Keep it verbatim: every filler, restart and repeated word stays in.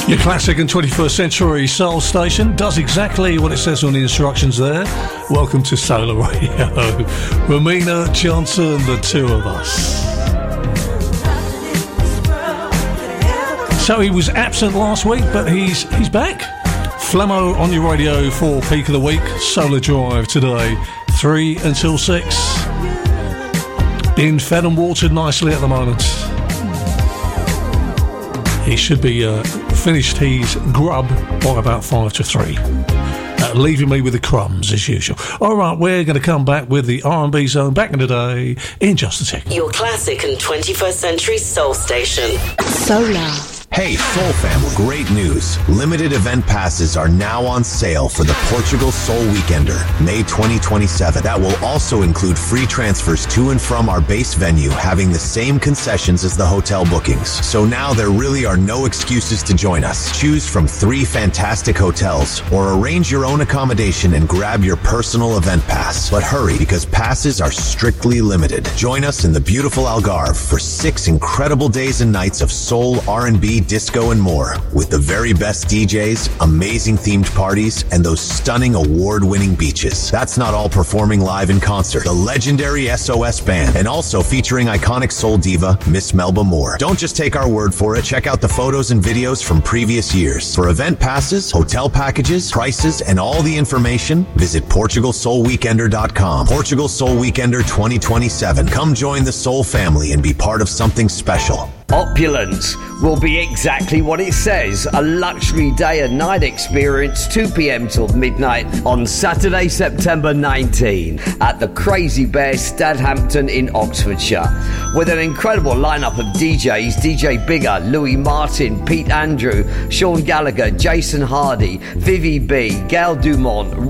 Your classic and twenty-first century soul station does exactly what it says on the instructions there. Welcome to Solar Radio. Romina Johnson, the two of us. So he was absent last week, but he's he's back. Flemo on your radio for Peak of the Week. Solar Drive today, three until six. Being fed and watered nicely at the moment. He should be uh, finished his grub by about five to three. Uh, leaving me with the crumbs as usual. All right, we're going to come back with the R and B Zone back in the day in just a tick. Your classic and twenty-first century soul station. Solar. Hey, Soul Fam, great news. Limited event passes are now on sale for the Portugal Soul Weekender, May twenty twenty-seven. That will also include free transfers to and from our base venue, having the same concessions as the hotel bookings. So now there really are no excuses to join us. Choose from three fantastic hotels or arrange your own accommodation and grab your personal event pass. But hurry, because passes are strictly limited. Join us in the beautiful Algarve for six incredible days and nights of soul, R and B, disco, and more, with the very best D Js, amazing themed parties, and those stunning award-winning beaches. That's not all performing live in concert. The legendary S O S Band, and also featuring iconic soul diva, Miss Melba Moore. Don't just take our word for it. Check out the photos and videos from previous years. For event passes, hotel packages, prices, and all the information, visit Portugal Soul Weekender dot com. Portugal Soul Weekender twenty twenty-seven. Come join the Soul family and be part of something special. Opulence will be exactly what it says. A luxury day and night experience, two p.m. till midnight on Saturday, September nineteenth at the Crazy Bear, Stadhampton in Oxfordshire. With an incredible lineup of D Js, D J Bigger, Louis Martin, Pete Andrew, Sean Gallagher, Jason Hardy, Vivi B, Gail Dumont,